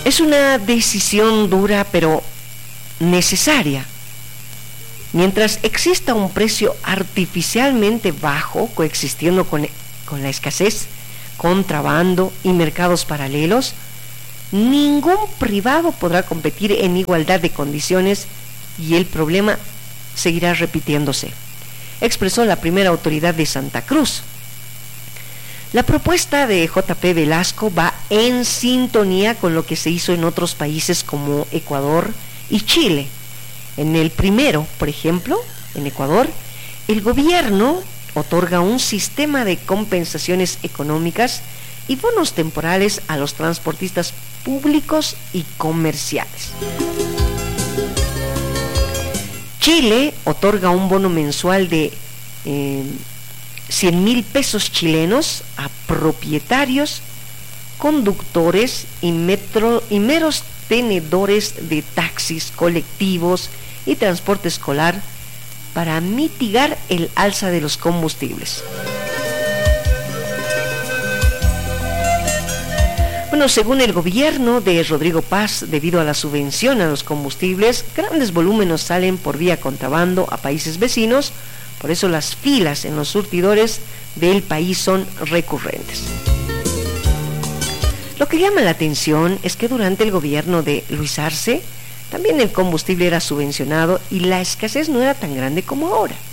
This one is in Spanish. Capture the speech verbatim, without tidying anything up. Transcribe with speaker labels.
Speaker 1: Es una decisión dura pero necesaria. Mientras exista un precio artificialmente bajo coexistiendo con, con la escasez, contrabando y mercados paralelos, ningún privado podrá competir en igualdad de condiciones y el problema seguirá repitiéndose, expresó la primera autoridad de Santa Cruz. La propuesta de J P Velasco va en sintonía con lo que se hizo en otros países como Ecuador y Chile. En el primero, por ejemplo, en Ecuador, el gobierno otorga un sistema de compensaciones económicas y bonos temporales a los transportistas públicos y comerciales. Chile otorga un bono mensual de eh, cien mil pesos chilenos a propietarios, conductores y, metro, y meros tenedores de taxis, colectivos y transporte escolar para mitigar el alza de los combustibles. Bueno, según el gobierno de Rodrigo Paz, debido a la subvención a los combustibles, grandes volúmenes salen por vía contrabando a países vecinos, por eso las filas en los surtidores del país son recurrentes. Lo que llama la atención es que durante el gobierno de Luis Arce, también el combustible era subvencionado y la escasez no era tan grande como ahora.